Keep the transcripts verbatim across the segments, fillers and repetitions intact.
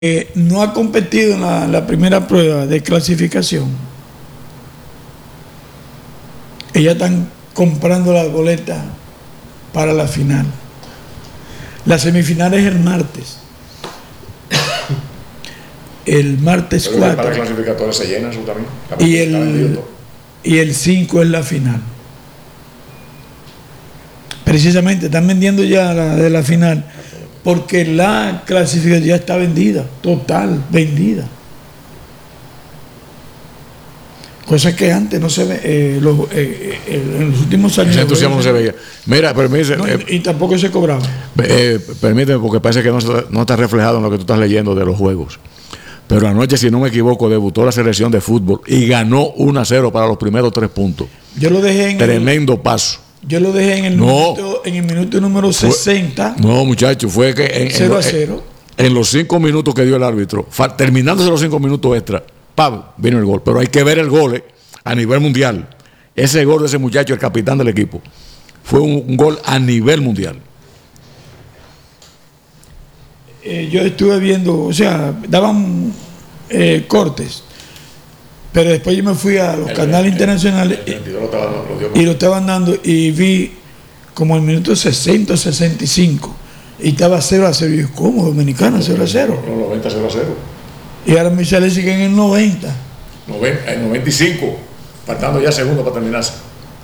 eh, no ha competido en la, la primera prueba de clasificación, ellas están comprando las boletas para la final. La semifinal es el martes. El martes cuatro. Para clasificatorias se llenan, eso también. Y el, y el cinco es la final. Precisamente están vendiendo ya la de la final, porque la clasificación ya está vendida, total, vendida. Cosa que antes no se ve, eh, los, eh, eh, en los últimos años. Ese entusiasmo no se veía. Mira, permíteme. No, eh, y tampoco se cobraba. Eh, permíteme, porque parece que no, no está reflejado en lo que tú estás leyendo de los juegos. Pero anoche, si no me equivoco, debutó la selección de fútbol y ganó uno a cero para los primeros tres puntos. Yo lo dejé en Tremendo el, paso. Yo lo dejé en el, no, minuto, en el minuto número sesenta. Fue, no, muchacho, fue que en, cero a cero. En, en los cinco minutos que dio el árbitro, terminándose los cinco minutos extra, ¡pam!, vino el gol. Pero hay que ver el gol eh, a nivel mundial. Ese gol de ese muchacho, el capitán del equipo, fue un, un gol a nivel mundial. Eh, yo estuve viendo, o sea, daban eh, cortes, pero después yo me fui a los el, canales el, internacionales el, el, lo estaba, lo y lo estaban dando y vi como el minuto sesenta, sesenta y cinco y estaba cero a cero. Y yo, ¿cómo? Dominicana, cero a cero. No, noventa, cero a cero. Y ahora me sale que en el noventa. noventa, el noventa y cinco, faltando ya segundos para terminarse.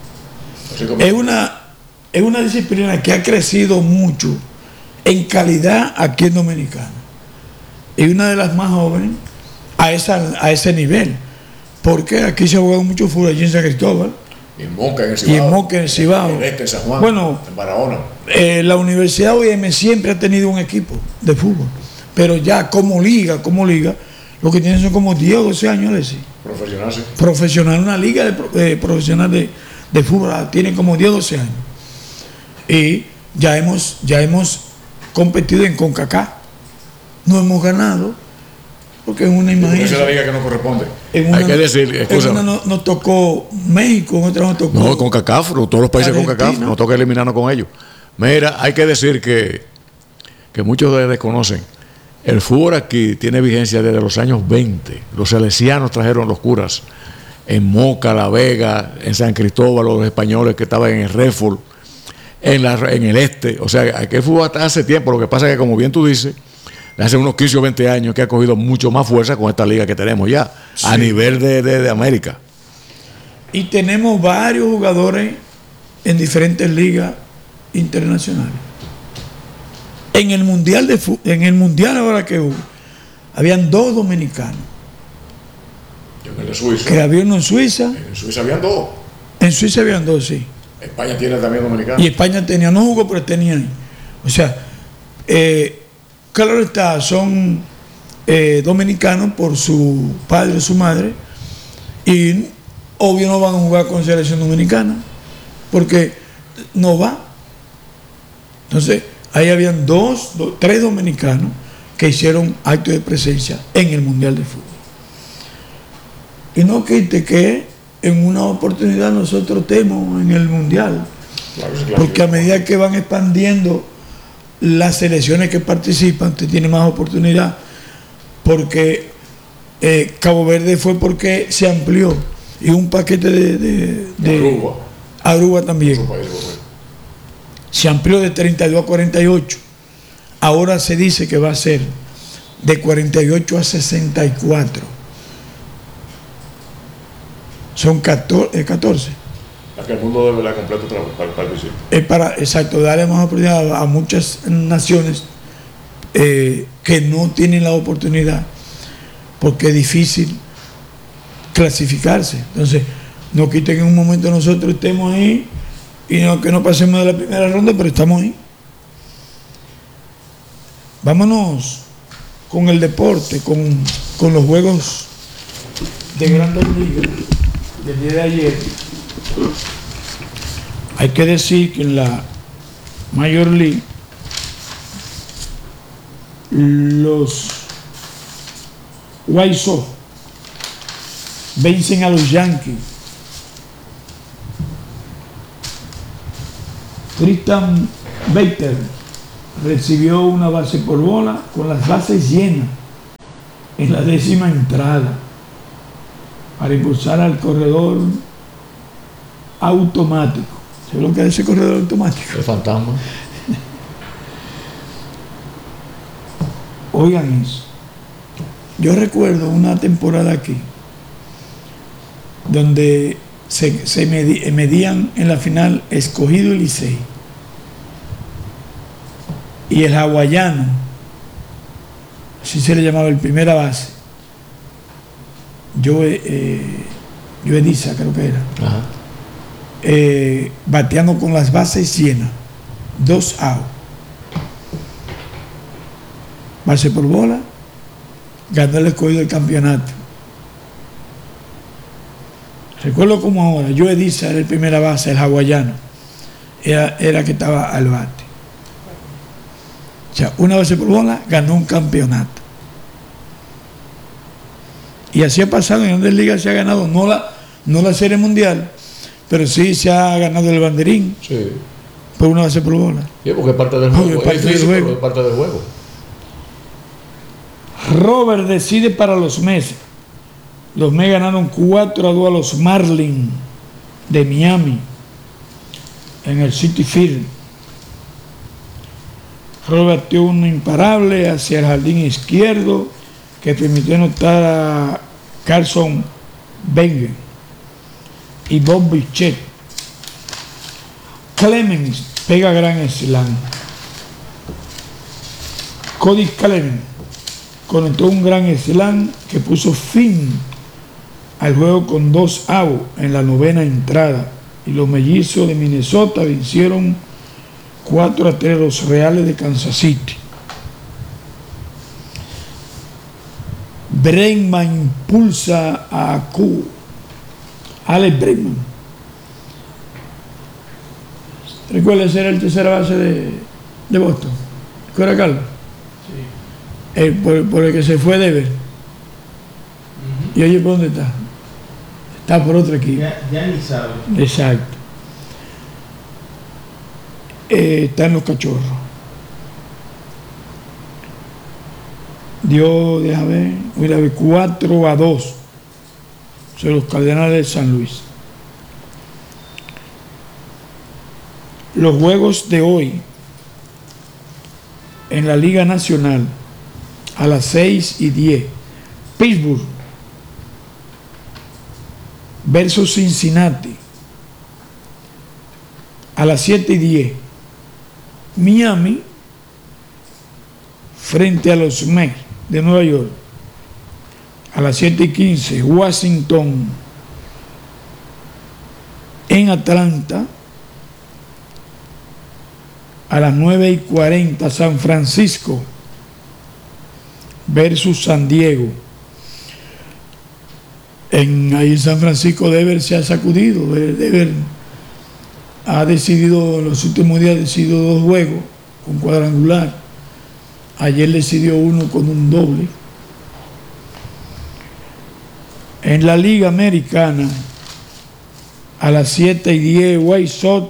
Es una, es una disciplina que ha crecido mucho en calidad aquí en Dominicana. Y una de las más jóvenes a, esa, a ese nivel. Porque aquí se ha jugado mucho fútbol allí en San Cristóbal. Y en Moca, en el Cibao. Y en Moca, en el Cibao. En este, en San Juan. Bueno, en Barahona. Eh, la Universidad O I M siempre ha tenido un equipo de fútbol. Pero ya como liga, como liga, lo que tienen son como diez o doce años, ¿sí? Profesional, sí. Profesional, una liga de, eh, profesional de, de fútbol, tiene como diez o doce años. Y ya hemos, ya hemos competido en CONCACAF. No hemos ganado, porque es una imagen. Esa es la liga que no corresponde. Una, Hay que decir, en una nos, nos tocó México, en otra nos tocó. No, CONCACAF, todos los países CONCACAF, nos toca eliminarnos con ellos. Mira, hay que decir que, que muchos de desconocen. El fútbol aquí tiene vigencia desde los años veinte. Los salesianos trajeron los curas en Moca, La Vega, en San Cristóbal, los españoles que estaban en el Redford, en, la, en el este. O sea, aquí el fútbol hasta hace tiempo. Lo que pasa es que, como bien tú dices, hace unos quince o veinte años que ha cogido mucho más fuerza con esta liga que tenemos ya, sí, a nivel de, de, de América. Y tenemos varios jugadores en diferentes ligas internacionales. En el mundial de en el mundial ahora que hubo, habían dos dominicanos. En el de Suiza. Que había uno en Suiza. En Suiza habían dos. En Suiza habían dos, sí. España tiene también dominicanos. Y España tenía, no jugó, pero tenían. O sea, eh, claro está, son eh, dominicanos por su padre o su madre. Y obvio no van a jugar con selección dominicana, porque no va. Entonces, ahí habían dos, dos, tres dominicanos que hicieron acto de presencia en el Mundial de Fútbol. Y no quite que en una oportunidad nosotros estemos en el Mundial, claro, claro, porque a medida que van expandiendo las selecciones que participan, usted tiene más oportunidad, porque eh, Cabo Verde fue porque se amplió, y un paquete de, de, de Aruba. Aruba también. Se amplió de treinta y dos a cuarenta y ocho. Ahora se dice que va a ser de cuarenta y ocho a sesenta y cuatro. Son catorce. catorce. Para que el mundo debe la completo otra vez, para, para es para, exacto, darle más oportunidad a muchas naciones eh, que no tienen la oportunidad, porque es difícil clasificarse. Entonces, no quiten que en un momento nosotros estemos ahí y no, que no pasemos de la primera ronda, pero estamos ahí. Vámonos con el deporte, con, con los juegos de Grandes Ligas del día de ayer. Hay que decir que en la Major League los White Sox vencen a los Yankees. Tristan Baker recibió una base por bola con las bases llenas en la décima entrada para impulsar al corredor automático. ¿Sabes lo que es ese corredor automático? El fantasma. Oigan eso. Yo recuerdo una temporada aquí donde se, se medi, medían en la final Escogido y Licey. Y el hawaiano, así se le llamaba el primera base, yo eh, yo Ediza creo que era, Ajá. Eh, bateando con las bases llenas, dos outs, base por bola, ganó el Escogido del campeonato. Recuerdo como ahora, yo Ediza era el primera base, el hawaiano, era, era que estaba al bate. O sea, una base por bola, ganó un campeonato. Y así ha pasado, en Grandes Ligas se ha ganado, no la, no la Serie Mundial, pero sí se ha ganado el banderín. Sí. Por una base por bola. Sí, porque es parte del juego. Es parte es del físico, juego. Es parte del juego. Robert decide para los Mets. Los Mets ganaron cuatro a dos a los Marlins de Miami en el Citi Field. Robert batió un imparable hacia el jardín izquierdo que permitió anotar a Carson Wenger y Bob Bichette. Clemens pega gran slam. Cody Clemens conectó un gran slam que puso fin al juego con dos outs en la novena entrada, y los Mellizos de Minnesota vencieron cuatro a tres los Reales de Kansas City. Bregman impulsa a Q. Alex Bregman. ¿Recuerdas ser el tercera base de, de Boston? ¿Recuerda, Carlos? Sí. El, por, por el que se fue Dever. Uh-huh. Y oye, ¿por dónde está? Está por otro equipo. Ya, ya ni sabe. Exacto. Eh, está en los Cachorros. Dio, déjame ver, voy a ver, cuatro a dos sobre los Cardenales de San Luis. Los juegos de hoy en la Liga Nacional a las seis y diez. Pittsburgh versus Cincinnati a las siete y diez. Miami frente a los Mets de Nueva York a las siete y quince. Washington en Atlanta a las nueve y cuarenta. San Francisco versus San Diego. En ahí en San Francisco Dever se ha sacudido. Dever ha decidido, en los últimos días ha decidido dos juegos con cuadrangular. Ayer decidió uno con un doble. En la Liga Americana a las siete y diez, White Sox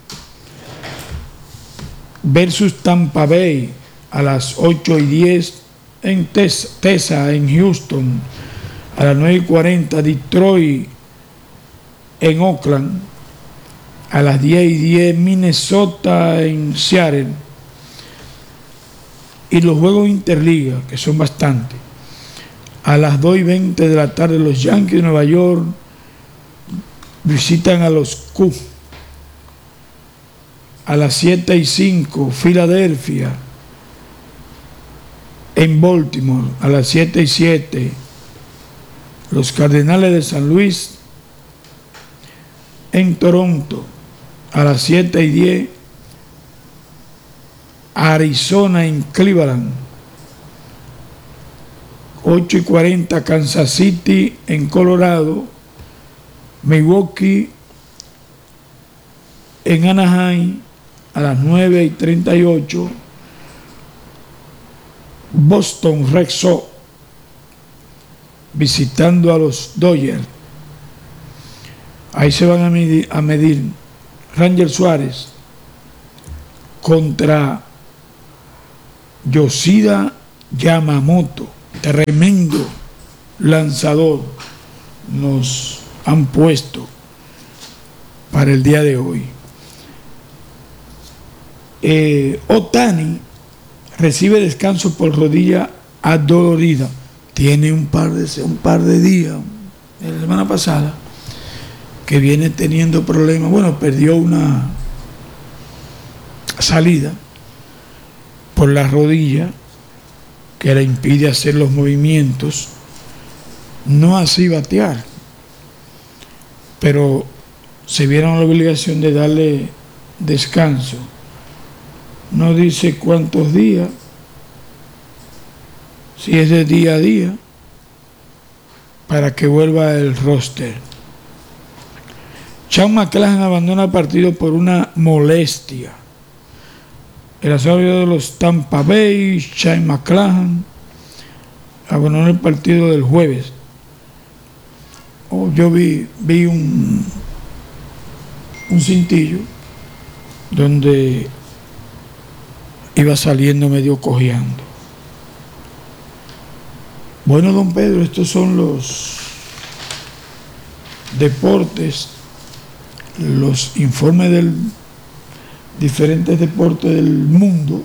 versus Tampa Bay a las ocho y diez, en Texas, en Houston a las nueve y cuarenta, Detroit en Oakland a las diez y diez, Minnesota en Seattle. Y los juegos interliga, que son bastantes, a las dos y veinte de la tarde los Yankees de Nueva York visitan a los Cubs. A las siete y cinco, Filadelfia en Baltimore. A las siete y siete, los Cardenales de San Luis en Toronto. A las siete y diez, Arizona en Cleveland. ocho y cuarenta, Kansas City en Colorado. Milwaukee en Anaheim. A las nueve y treinta y ocho, Boston Red Sox visitando a los Dodgers. Ahí se van a medir, a medir Ranger Suárez contra Yoshida Yamamoto. tremendo lanzador nos han puesto para el día de hoy. Eh, Ohtani recibe descanso por rodilla adolorida. Tiene un par de, un par de días, la semana pasada, que viene teniendo problemas. Bueno, perdió una salida por la rodilla que le impide hacer los movimientos, no así batear, pero se vieron la obligación de darle descanso. No dice cuántos días, si es de día a día, para que vuelva el roster. Sean McClanahan abandona el partido por una molestia. El asalto de los Tampa Bay, Sean McClanahan abandonó el partido del jueves. Oh, yo vi, vi un, un cintillo donde iba saliendo medio cojeando. Bueno, don Pedro, estos son los deportes, los informes del diferentes deportes del mundo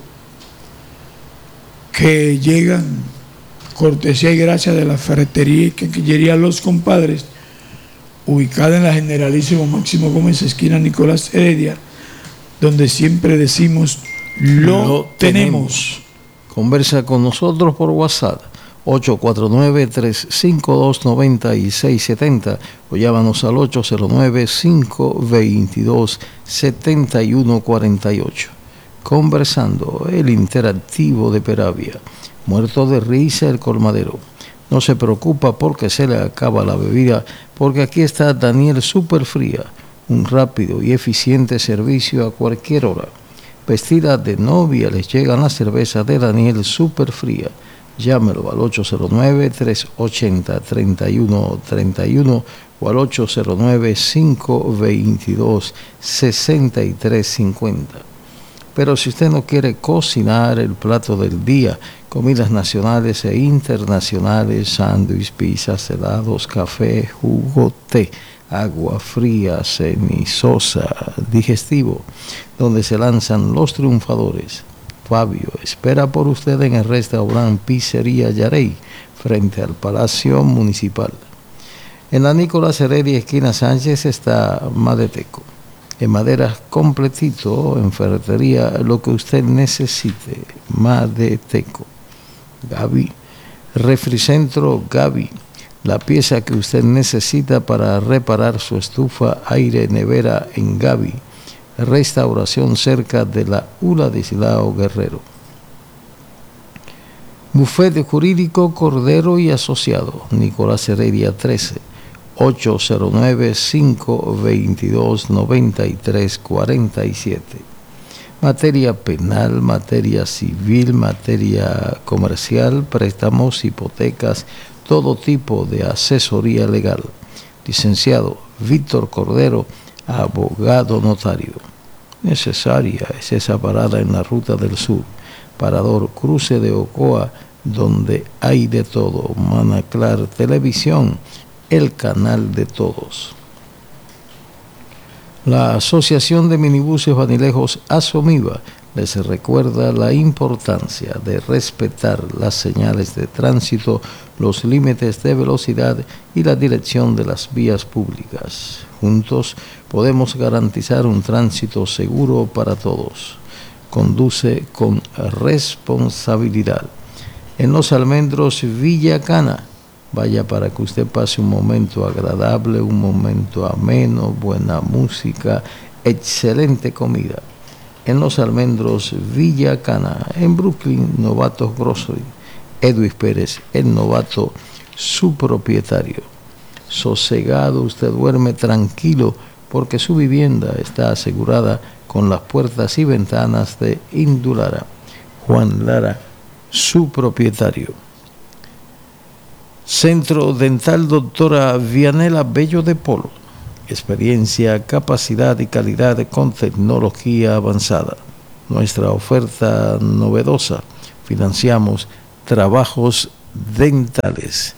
que llegan cortesía y gracia de la ferretería y quinquillería Los Compadres, ubicada en la Generalísimo Máximo Gómez, esquina Nicolás Heredia, donde siempre decimos lo, lo tenemos. tenemos. Conversa con nosotros por WhatsApp ocho cuatro nueve, tres cinco dos, nueve seis siete cero o llámanos al ocho cero nueve, cinco dos dos, siete uno cuatro ocho. Conversando, el interactivo de Peravia, muerto de risa el colmadero. No se preocupa porque se le acaba la bebida, porque aquí está Daniel Superfría, un rápido y eficiente servicio a cualquier hora. Vestida de novia les llegan las cervezas de Daniel Superfría. Llámelo al ocho cero nueve, tres ocho cero, tres uno tres uno o al ocho cero nueve, cinco dos dos, seis tres cinco cero. Pero si usted no quiere cocinar el plato del día, comidas nacionales e internacionales, sándwich, pizzas, helados, café, jugo, té, agua fría, semisosa, digestivo, donde se lanzan los triunfadores. Fabio espera por usted en el restaurante Pizzería Yarey, frente al Palacio Municipal. En la Nicolás Heredia, esquina Sánchez, está Madeteco. En madera completito, en ferretería, lo que usted necesite. Madeteco. Gaby. Refricentro Gaby. La pieza que usted necesita para reparar su estufa, aire, nevera en Gaby. Restauración cerca de la U L A de Silao Guerrero. Bufete Jurídico Cordero y Asociado, Nicolás Heredia trece, ocho cero nueve, cinco dos dos, nueve tres cuatro siete. Materia penal, materia civil, materia comercial, préstamos, hipotecas, todo tipo de asesoría legal. Licenciado Víctor Cordero, abogado notario. Necesaria es esa parada en la Ruta del Sur, Parador Cruce de Ocoa, donde hay de todo. Manaclar Televisión, el canal de todos. La Asociación de Minibuses Vanilejos Asomiva les recuerda la importancia de respetar las señales de tránsito, los límites de velocidad y la dirección de las vías públicas. Juntos podemos garantizar un tránsito seguro para todos. Conduce con responsabilidad. En Los Almendros, Villa Cana, vaya para que usted pase un momento agradable, un momento ameno, buena música, excelente comida. En Los Almendros, Villa Cana, en Brooklyn, Novatos Grocery. Edwin Pérez, el novato, su propietario. Sosegado, usted duerme tranquilo porque su vivienda está asegurada con las puertas y ventanas de Indulara. Juan Lara, su propietario. Centro Dental Doctora Vianela Bello de Polo. Experiencia, capacidad y calidad con tecnología avanzada. Nuestra oferta novedosa. Financiamos trabajos dentales.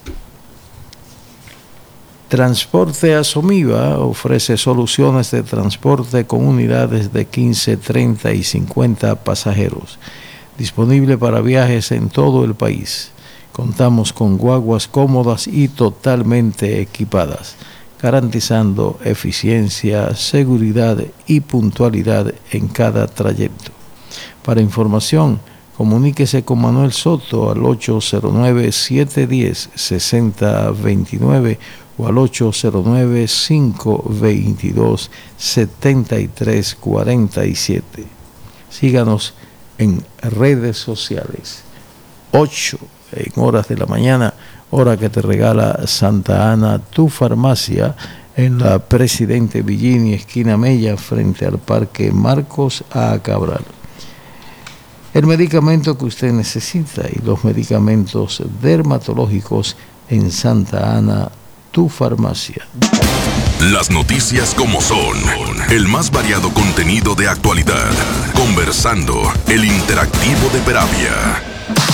Transporte Asomiva ofrece soluciones de transporte con unidades de quince, treinta y cincuenta pasajeros. Disponible para viajes en todo el país. Contamos con guaguas cómodas y totalmente equipadas, garantizando eficiencia, seguridad y puntualidad en cada trayecto. Para información, comuníquese con Manuel Soto al ocho cero nueve, siete uno cero, seis cero dos nueve o al ocho cero nueve, cinco dos dos, siete tres cuatro siete. Síganos en redes sociales. ocho en horas de la mañana, hora que te regala Santa Ana, tu farmacia, en la Presidente Villini, esquina Mella, frente al Parque Marcos A. Cabral. El medicamento que usted necesita y los medicamentos dermatológicos en Santa Ana, tu farmacia. Las noticias como son, el más variado contenido de actualidad, conversando, el interactivo de Peravia.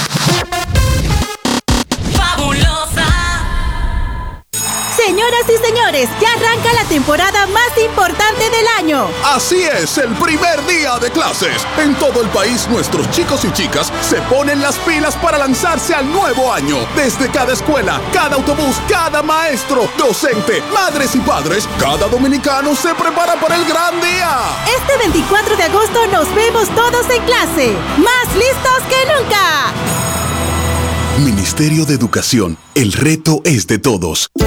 Señoras y señores, ya arranca la temporada más importante del año. Así es, el primer día de clases. En todo el país, nuestros chicos y chicas se ponen las pilas para lanzarse al nuevo año. Desde cada escuela, cada autobús, cada maestro, docente, madres y padres, cada dominicano se prepara para el gran día. Este veinticuatro de agosto nos vemos todos en clase, más listos que nunca. Ministerio de Educación, el reto es de todos.